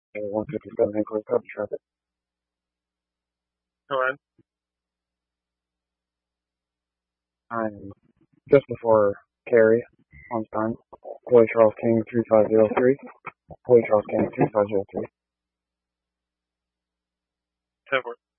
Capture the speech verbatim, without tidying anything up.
one fifty-seven Inquiry Copy Traffic. Go ahead. I'm just before Cary on time. Boy Charles King three five zero three. Boy Charles King three five zero three. ten four.